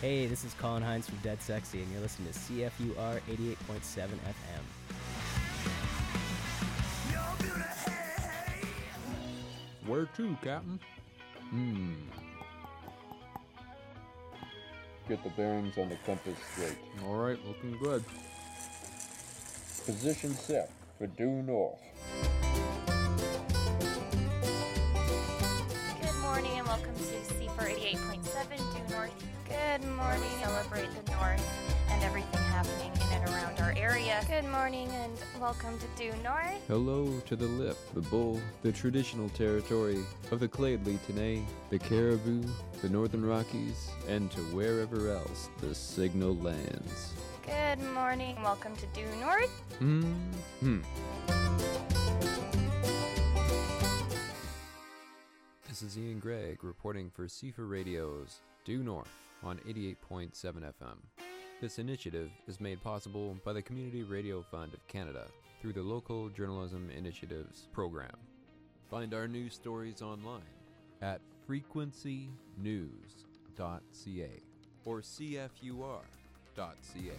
Hey, this is Colin Hines from Dead Sexy, and you're listening to CFUR 88.7 FM. Where to, Captain? Get the bearings on the compass straight. All right, looking good. Position set for due north. Good morning and welcome to C4 88.7 due north. Good morning. We celebrate the north and everything happening in and around our area. Good morning and welcome to due north. Hello to the lip, the bull, the traditional territory of the Clade Tenay, the Caribou, the Northern Rockies, and to wherever else the signal lands. Good morning. Welcome to due north. This is Ian Gregg reporting for CFA Radio's Due North on 88.7 FM. This initiative is made possible by the Community Radio Fund of Canada through the Local Journalism Initiatives program. Find our news stories online at frequencynews.ca or cfur.ca.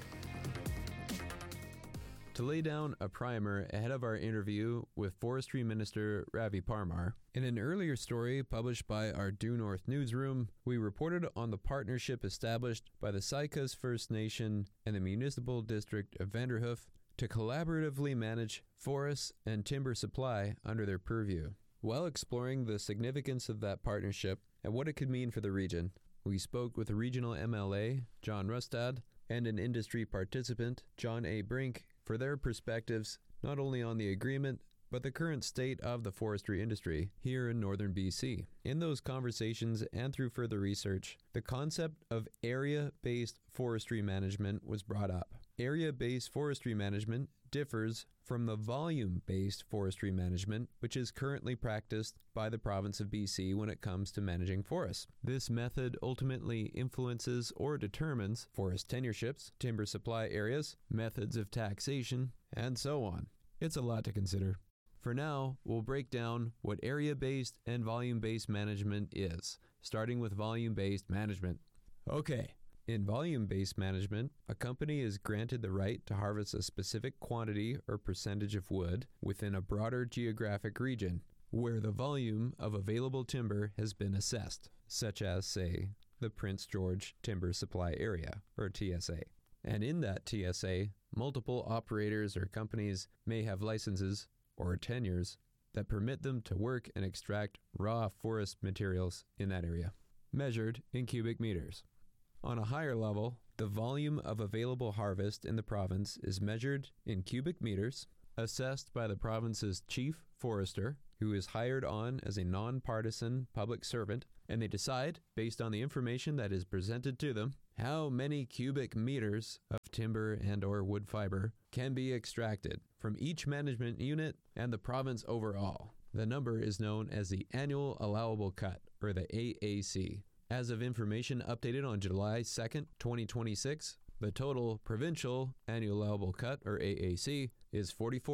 To lay down a primer ahead of our interview with Forestry Minister Ravi Parmar, in an earlier story published by our Due North newsroom, we reported on the partnership established by the Saikas First Nation and the Municipal District of Vanderhoof to collaboratively manage forests and timber supply under their purview. While exploring the significance of that partnership and what it could mean for the region, we spoke with a regional MLA, John Rustad, and an industry participant, John A. Brink, for their perspectives not only on the agreement, but the current state of the forestry industry here in northern BC. In those conversations and through further research, the concept of area-based forestry management was brought up. Area-based forestry management differs from the volume-based forestry management, which is currently practiced by the province of BC when it comes to managing forests. This method ultimately influences or determines forest tenureships, timber supply areas, methods of taxation, and so on. It's a lot to consider. For now, we'll break down what area-based and volume-based management is, starting with volume-based management. Okay. In volume-based management, a company is granted the right to harvest a specific quantity or percentage of wood within a broader geographic region, where the volume of available timber has been assessed, such as, say, the Prince George Timber Supply Area, or TSA. And in that TSA, multiple operators or companies may have licenses, or tenures, that permit them to work and extract raw forest materials in that area, measured in cubic meters. On a higher level, the volume of available harvest in the province is measured in cubic meters, assessed by the province's chief forester, who is hired on as a non-partisan public servant, and they decide, based on the information that is presented to them, how many cubic meters of timber and or wood fiber can be extracted from each management unit and the province overall. The number is known as the Annual Allowable Cut, or the AAC. As of information updated on July 2nd, 2026, the total provincial annual allowable cut, or AAC, is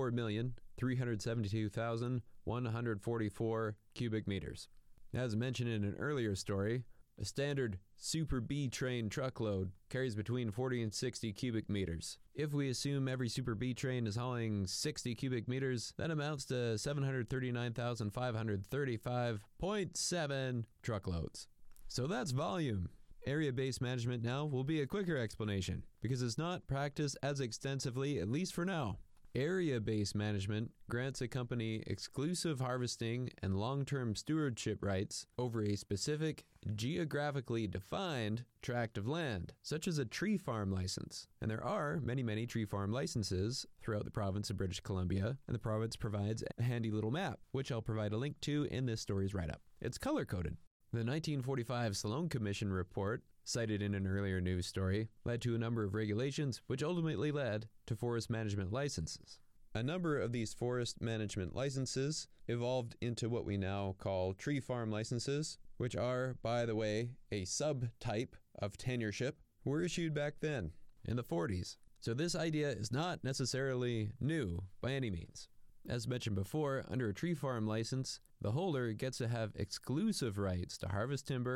44,372,144 cubic meters. As mentioned in an earlier story, a standard Super B train truckload carries between 40 and 60 cubic meters. If we assume every Super B train is hauling 60 cubic meters, that amounts to 739,535.7 truckloads. So that's volume. Area-based management now will be a quicker explanation because it's not practiced as extensively, at least for now. Area-based management grants a company exclusive harvesting and long-term stewardship rights over a specific geographically defined tract of land, such as a tree farm license. And there are many tree farm licenses throughout the province of British Columbia, and the province provides a handy little map, which I'll provide a link to in this story's write-up. It's color-coded. The 1945 Salone Commission report, cited in an earlier news story, led to a number of regulations which ultimately led to forest management licenses. A number of these forest management licenses evolved into what we now call tree farm licenses, which are, by the way, a subtype of tenureship, were issued back then, in the 40s. So this idea is not necessarily new by any means. As mentioned before, under a tree farm license, the holder gets to have exclusive rights to harvest timber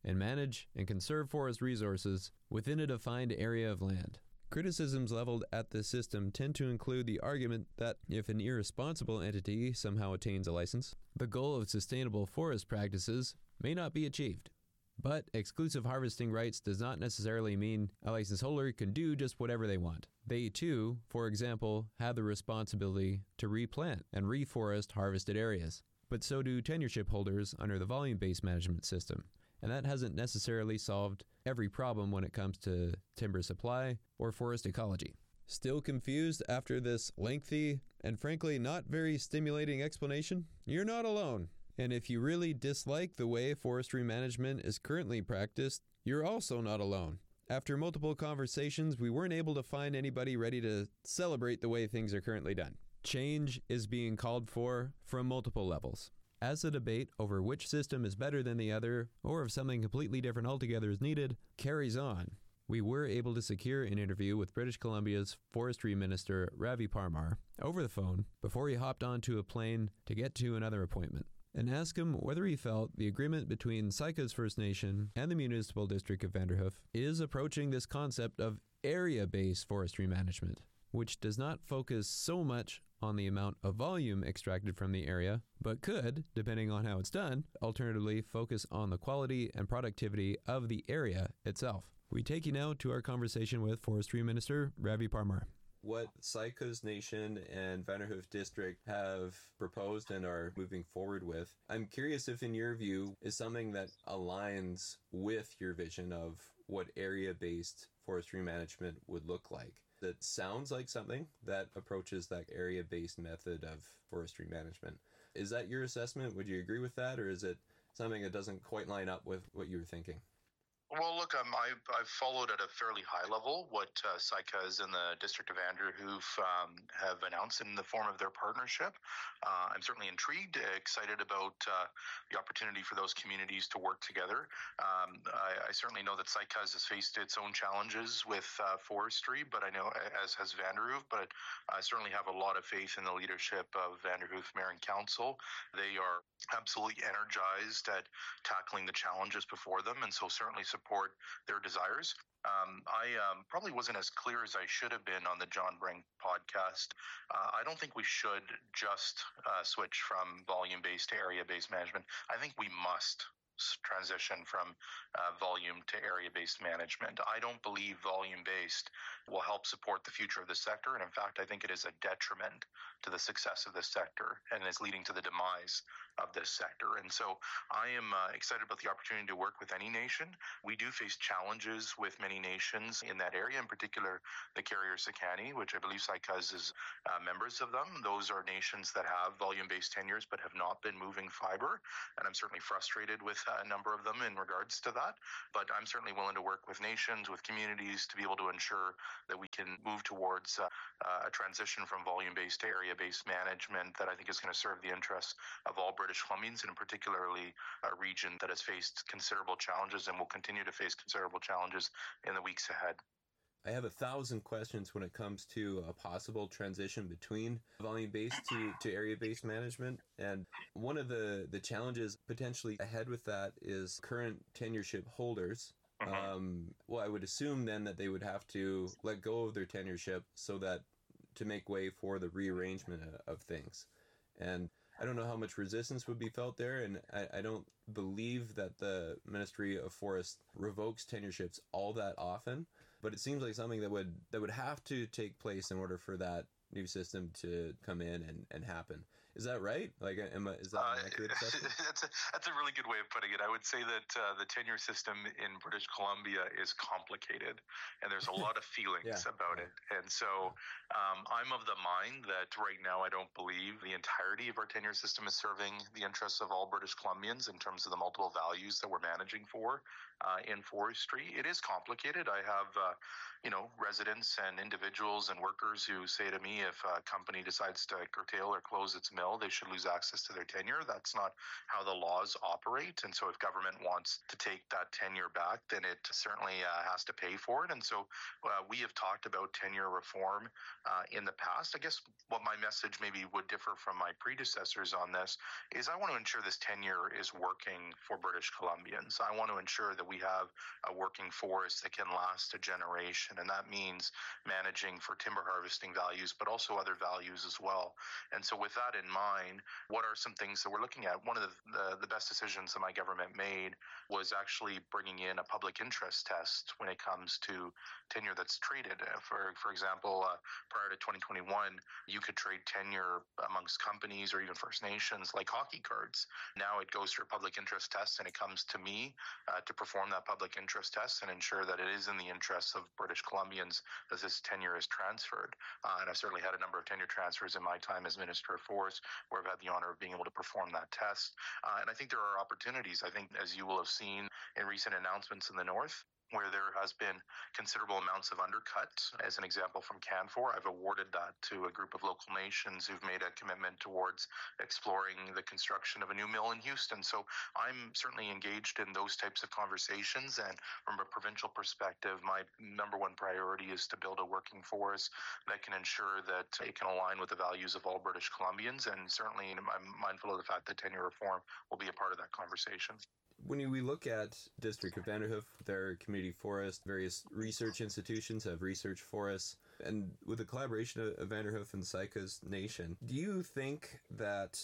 and manage and conserve forest resources within a defined area of land. Criticisms leveled at this system tend to include the argument that if an irresponsible entity somehow attains a license, the goal of sustainable forest practices may not be achieved. But exclusive harvesting rights does not necessarily mean a license holder can do just whatever they want. They too, for example, have the responsibility to replant and reforest harvested areas. But so do tenureship holders under the volume-based management system. And that hasn't necessarily solved every problem when it comes to timber supply or forest ecology. Still confused after this lengthy and frankly not very stimulating explanation? You're not alone. And if you really dislike the way forestry management is currently practiced, you're also not alone. After multiple conversations, we weren't able to find anybody ready to celebrate the way things are currently done. Change is being called for from multiple levels. As the debate over which system is better than the other, or if something completely different altogether is needed, carries on, we were able to secure an interview with British Columbia's Forestry Minister Ravi Parmar over the phone before he hopped onto a plane to get to another appointment, and ask him whether he felt the agreement between Tsakos First Nation and the Municipal District of Vanderhoof is approaching this concept of area-based forestry management, which does not focus so much on the amount of volume extracted from the area, but could, depending on how it's done, alternatively focus on the quality and productivity of the area itself. We take you now to our conversation with Forestry Minister Ravi Parmar. What Tsakos Nation and Vanderhoof District have proposed and are moving forward with, I'm curious if in your view is something that aligns with your vision of what area-based forestry management would look like. That sounds like something that approaches that area-based method of forestry management. Is that your assessment? Would you agree with that? Or is it something that doesn't quite line up with what you were thinking? Well, look, I've followed at a fairly high level what Tsakos and the District of Vanderhoof have announced in the form of their partnership. I'm certainly intrigued, excited about the opportunity for those communities to work together. I certainly know that Tsakos has faced its own challenges with forestry, but I know, as has Vanderhoof, but I certainly have a lot of faith in the leadership of Vanderhoof Mayor and Council. They are absolutely energized at tackling the challenges before them, and so certainly support their desires. I probably wasn't as clear as I should have been on the John Brink podcast. I don't think we should just switch from volume-based to area-based management. I think we must transition from volume to area-based management. I don't believe volume-based will help support the future of the sector, and in fact, I think it is a detriment to the success of this sector and is leading to the demise of this sector. And so I am excited about the opportunity to work with any nation. We do face challenges with many nations in that area, in particular the Carrier-Sakani, which I believe Tsakos is members of them. Those are nations that have volume-based tenures but have not been moving fiber, and I'm certainly frustrated with a number of them in regards to that. But I'm certainly willing to work with nations, with communities, to be able to ensure that we can move towards a transition from volume-based to area-based management that I think is going to serve the interests of all British Columbians, and particularly a region that has faced considerable challenges and will continue to face considerable challenges in the weeks ahead. I have 1,000 questions when it comes to a possible transition between volume-based to area-based management. And one of the challenges potentially ahead with that is current tenureship holders. Well, I would assume then that they would have to let go of their tenureship so that to make way for the rearrangement of things. And I don't know how much resistance would be felt there, and I don't believe that the Ministry of Forest revokes tenureships all that often, but it seems like something that would have to take place in order for that new system to come in and happen. Is that right? Is that an accurate assessment? That's a really good way of putting it. I would say that the tenure system in British Columbia is complicated, and there's a lot of feelings about it. And so I'm of the mind that right now I don't believe the entirety of our tenure system is serving the interests of all British Columbians in terms of the multiple values that we're managing for in forestry. It is complicated. I have residents and individuals and workers who say to me, if a company decides to curtail or close its mill mill, they should lose access to their tenure. That's not how the laws operate. And so if government wants to take that tenure back, then it certainly has to pay for it. And so we have talked about tenure reform in the past. I guess what my message maybe would differ from my predecessors on this is I want to ensure this tenure is working for British Columbians. I want to ensure that we have a working forest that can last a generation. And that means managing for timber harvesting values, but also other values as well. And so with that in mind, what are some things that we're looking at? One of the best decisions that my government made was actually bringing in a public interest test when it comes to tenure that's traded. For example, prior to 2021, you could trade tenure amongst companies or even First Nations like hockey cards. Now it goes through a public interest test, and it comes to me to perform that public interest test and ensure that it is in the interests of British Columbians as this tenure is transferred. And I've certainly had a number of tenure transfers in my time as Minister of Forest where I've had the honor of being able to perform that test. And I think there are opportunities. I think, as you will have seen in recent announcements in the North, where there has been considerable amounts of undercut. As an example from Canfor, I've awarded that to a group of local nations who've made a commitment towards exploring the construction of a new mill in Houston. So I'm certainly engaged in those types of conversations. And from a provincial perspective, my number one priority is to build a working forest that can ensure that it can align with the values of all British Columbians. And certainly I'm mindful of the fact that tenure reform will be a part of that conversation. When we look at District of Vanderhoof, their community forest, various research institutions have research forests, and with the collaboration of Vanderhoof and Saikas Nation, do you think that,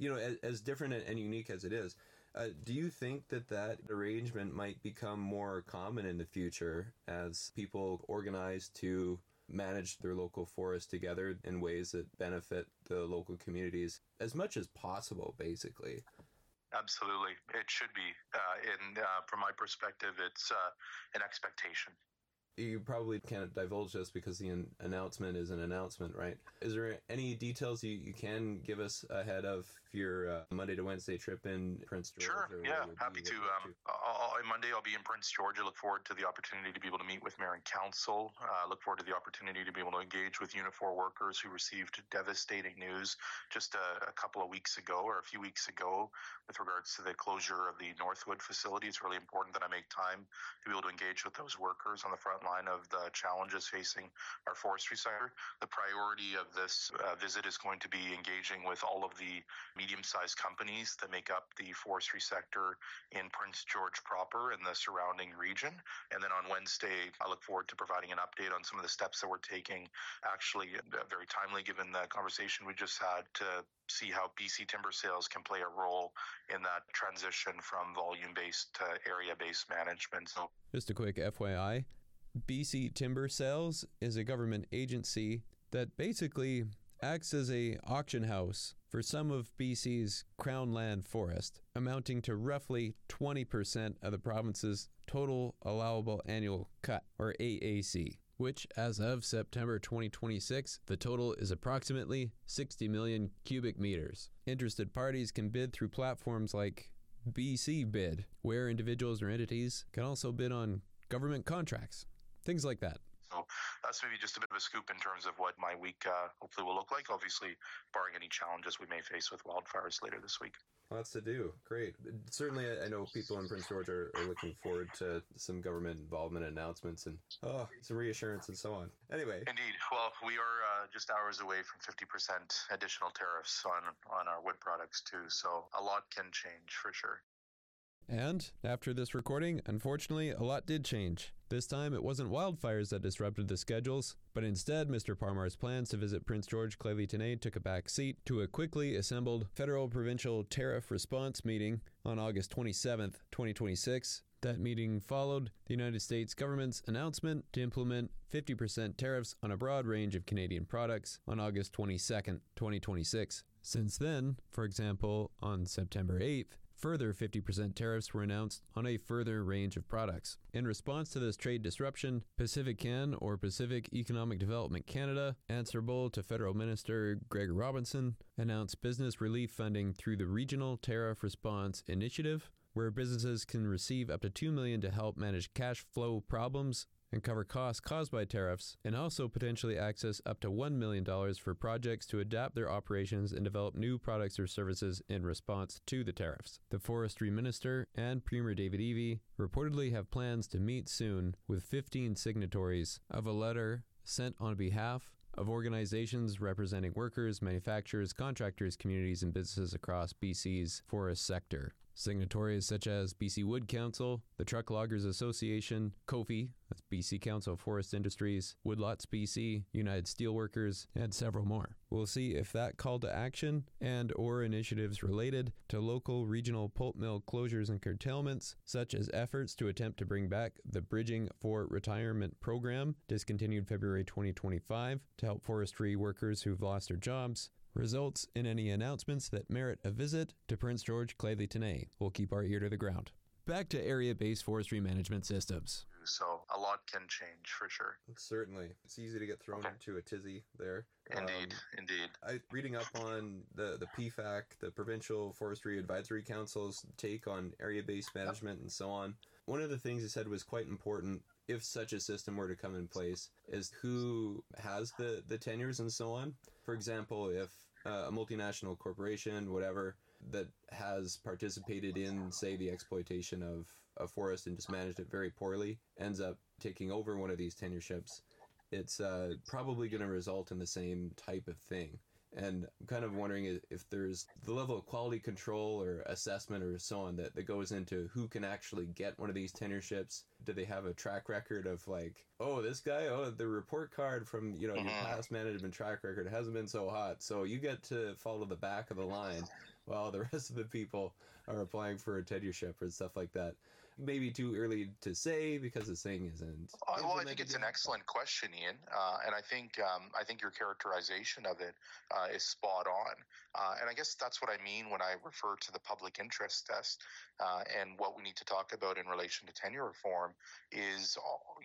as different and unique as it is, do you think that arrangement might become more common in the future as people organize to manage their local forest together in ways that benefit the local communities as much as possible, basically? Absolutely. It should be. And from my perspective, it's an expectation. You probably can't divulge this because the announcement is an announcement, right? Is there any details you can give us ahead of your Monday to Wednesday trip in Prince George? Sure, yeah, happy to. On Monday, I'll be in Prince George. I look forward to the opportunity to be able to meet with Mayor and Council. I look forward to the opportunity to be able to engage with Unifor workers who received devastating news just a couple of weeks ago or a few weeks ago with regards to the closure of the Northwood facility. It's really important that I make time to be able to engage with those workers on the front line of the challenges facing our forestry sector. The priority of this visit is going to be engaging with all of the medium-sized companies that make up the forestry sector in Prince George proper and the surrounding region. And then on Wednesday, I look forward to providing an update on some of the steps that we're taking, actually very timely given the conversation we just had, to see how BC Timber Sales can play a role in that transition from volume-based to area-based management. So, just a quick FYI, BC Timber Sales is a government agency that basically acts as a auction house for some of BC's Crown Land forest, amounting to roughly 20% of the province's total allowable annual cut, or AAC, which, as of September 2026, the total is approximately 60 million cubic meters. Interested parties can bid through platforms like BC Bid, where individuals or entities can also bid on government contracts, things like that. So that's maybe just a bit of a scoop in terms of what my week hopefully will look like, obviously barring any challenges we may face with wildfires later this week. Lots to do. Great. Certainly, I know people in Prince George are looking forward to some government involvement announcements and some reassurance and so on. Anyway. Indeed. Well, we are just hours away from 50% additional tariffs on our wood products too, so a lot can change for sure. And after this recording, unfortunately, a lot did change. This time, it wasn't wildfires that disrupted the schedules, but instead, Mr. Parmar's plans to visit Prince George Clélie-Tenay took a back seat to a quickly assembled federal-provincial tariff response meeting on August 27th, 2026. That meeting followed the United States government's announcement to implement 50% tariffs on a broad range of Canadian products on August 22nd, 2026. Since then, for example, on September 8th, further 50% tariffs were announced on a further range of products. In response to this trade disruption, PacificCan, or Pacific Economic Development Canada, answerable to Federal Minister Greg Robinson, announced business relief funding through the Regional Tariff Response Initiative, where businesses can receive up to $2 million to help manage cash flow problems and cover costs caused by tariffs, and also potentially access up to $1 million for projects to adapt their operations and develop new products or services in response to the tariffs. The Forestry Minister and Premier David Eby reportedly have plans to meet soon with 15 signatories of a letter sent on behalf of organizations representing workers, manufacturers, contractors, communities, and businesses across BC's forest sector. Signatories such as BC Wood Council, the Truck Loggers Association, COFI, that's BC Council of Forest Industries, Woodlots BC, United Steelworkers, and several more. We'll see if that call to action and or initiatives related to local regional pulp mill closures and curtailments, such as efforts to attempt to bring back the Bridging for Retirement program, discontinued February 2025, to help forestry workers who've lost their jobs, results in any announcements that merit a visit to Prince George Clavely Tenay. We'll keep our ear to the ground. Back to area-based forestry management systems. So a lot can change for sure. Certainly. It's easy to get thrown into a tizzy there. Indeed. Reading up on the PFAC, the Provincial Forestry Advisory Council's take on area-based management and so on, one of the things he said was quite important if such a system were to come in place is who has the tenures and so on. For example, if a multinational corporation, whatever, that has participated in, say, the exploitation of a forest and just managed it very poorly, ends up taking over one of these tenureships, it's probably going to result in the same type of thing. And I'm kind of wondering if there's the level of quality control or assessment or so on that goes into who can actually get one of these tenureships. Do they have a track record of like, oh, this guy, the report card from, your past management track record hasn't been so hot, so you get to fall to the back of the line while the rest of the people are applying for a tenureship or stuff like that. Maybe too early to say because this thing isn't. Well, I think it's an excellent question, Ian, and I think your characterization of it is spot on. And I guess that's what I mean when I refer to the public interest test. And what we need to talk about in relation to tenure reform is,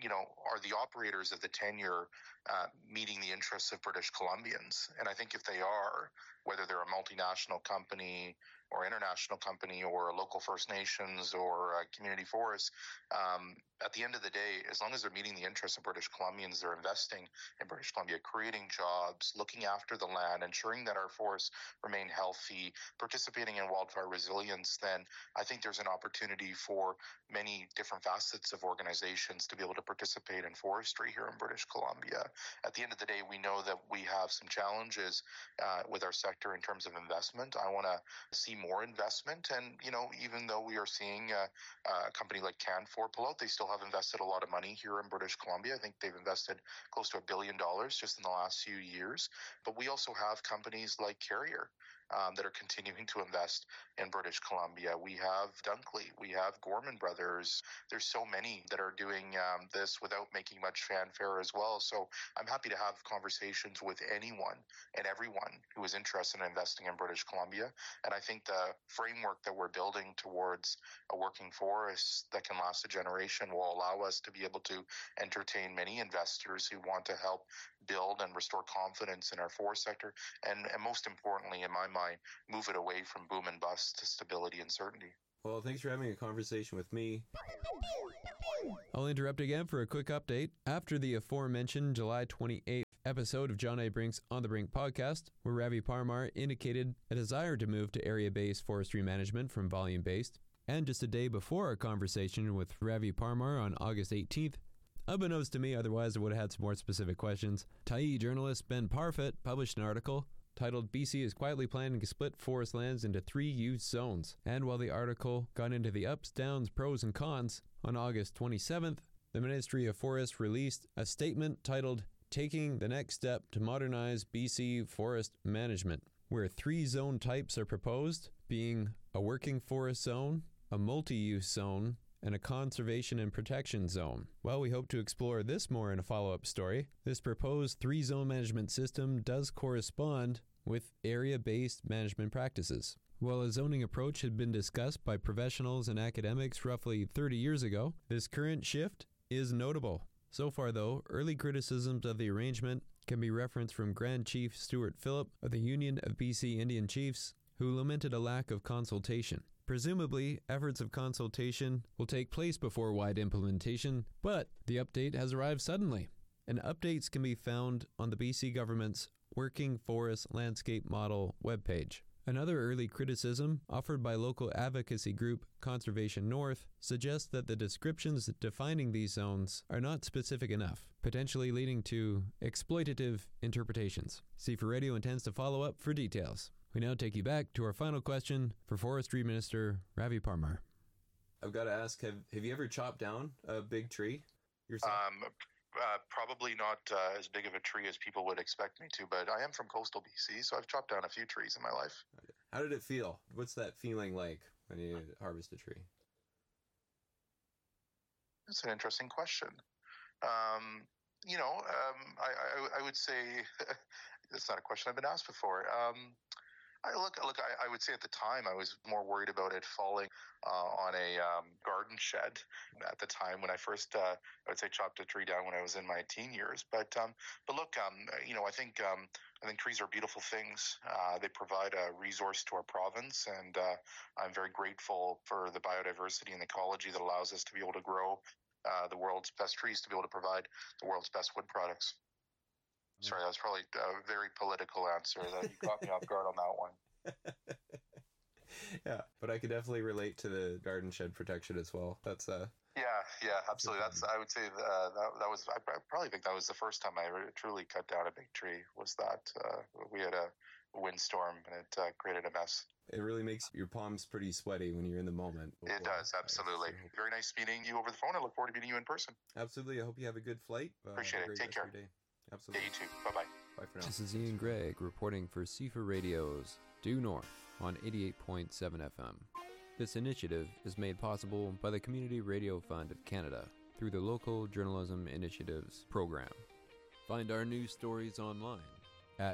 are the operators of the tenure meeting the interests of British Columbians? And I think if they are, whether they're a multinational company or international company or local First Nations or community forests, at the end of the day, as long as they're meeting the interests of British Columbians, they're investing in British Columbia, creating jobs, looking after the land, ensuring that our forests remain healthy, participating in wildfire resilience, then I think there's an opportunity for many different facets of organizations to be able to participate in forestry here in British Columbia. At the end of the day, we know that we have some challenges with our sector in terms of investment. I want to see more investment, and even though we are seeing a company like Canfor pull out, they still have invested a lot of money here in British Columbia. I think they've invested close to $1 billion just in the last few years. But we also have companies like Carrier that are continuing to invest in British Columbia. We have Dunkley, we have Gorman Brothers. There's so many that are doing this without making much fanfare as well. So I'm happy to have conversations with anyone and everyone who is interested in investing in British Columbia. And I think the framework that we're building towards a working forest that can last a generation will allow us to be able to entertain many investors who want to help build and restore confidence in our forest sector, and most importantly, in my mind, move it away from boom and bust to stability and certainty. Well, thanks for having a conversation with me. I'll interrupt again for a quick update. After the aforementioned July 28th episode of John A. Brink's On the Brink podcast, where Ravi Parmar indicated a desire to move to area-based forestry management from volume-based, and just a day before our conversation with Ravi Parmar on August 18th, unbeknownst to me, otherwise I would have had some more specific questions, Tyee journalist Ben Parfit published an article titled BC is quietly planning to split forest lands into 3 use zones. And while the article got into the ups, downs, pros, and cons, on August 27th, the Ministry of Forests released a statement titled Taking the Next Step to Modernize BC Forest Management, where 3 zone types are proposed, being a working forest zone, a multi-use zone, and a conservation and protection zone. While we hope to explore this more in a follow-up story, this proposed 3-zone management system does correspond with area-based management practices. While a zoning approach had been discussed by professionals and academics roughly 30 years ago, this current shift is notable. So far, though, early criticisms of the arrangement can be referenced from Grand Chief Stuart Phillip of the Union of BC Indian Chiefs, who lamented a lack of consultation. Presumably, efforts of consultation will take place before wide implementation, but the update has arrived suddenly, and updates can be found on the BC government's Working Forest Landscape Model webpage. Another early criticism offered by local advocacy group Conservation North suggests that the descriptions defining these zones are not specific enough, potentially leading to exploitative interpretations. C4 Radio intends to follow up for details. We now take you back to our final question for Forestry Minister Ravi Parmar. I've got to ask, have you ever chopped down a big tree yourself? Probably not as big of a tree as people would expect me to, but I am from coastal BC, so I've chopped down a few trees in my life. How did it feel? What's that feeling like when you harvest a tree? That's an interesting question. I would say that's not a question I've been asked before. I would say at the time I was more worried about it falling on a garden shed at the time when I first, I would say, chopped a tree down when I was in my teen years. But look, I think trees are beautiful things. They provide a resource to our province, and I'm very grateful for the biodiversity and ecology that allows us to be able to grow the world's best trees, to be able to provide the world's best wood products. Sorry, that was probably a very political answer. That you caught me off guard on that one. Yeah, but I could definitely relate to the garden shed protection as well. That's yeah, absolutely. I would say that was. I probably think that was the first time I ever truly cut down a big tree. Was that we had a windstorm and it created a mess. It really makes your palms pretty sweaty when you're in the moment. It does, absolutely. Very nice meeting you over the phone. I look forward to meeting you in person. Absolutely. I hope you have a good flight. Appreciate it. Take care. Absolutely. Yeah, you too. Bye-bye. Bye for now. This is Ian Gregg reporting for C4 Radio's Due North on 88.7 FM. This initiative is made possible by the Community Radio Fund of Canada through the Local Journalism Initiatives program. Find our news stories online at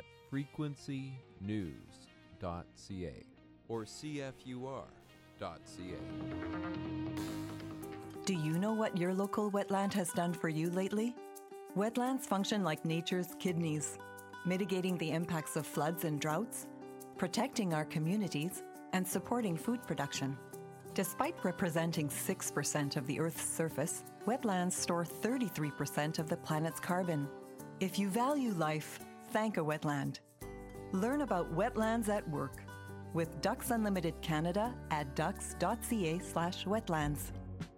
frequencynews.ca or cfur.ca. Do you know what your local wetland has done for you lately? Wetlands function like nature's kidneys, mitigating the impacts of floods and droughts, protecting our communities, and supporting food production. Despite representing 6% of the Earth's surface, wetlands store 33% of the planet's carbon. If you value life, thank a wetland. Learn about wetlands at work with Ducks Unlimited Canada at ducks.ca/wetlands.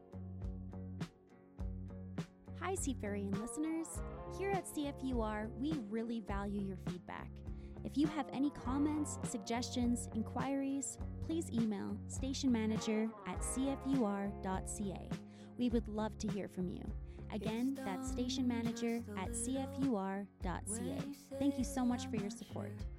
Hi, Seafarrian listeners. Here at CFUR, we really value your feedback. If you have any comments, suggestions, inquiries, please email stationmanager@cfur.ca. We would love to hear from you. Again, that's stationmanager@cfur.ca. Thank you so much for your support.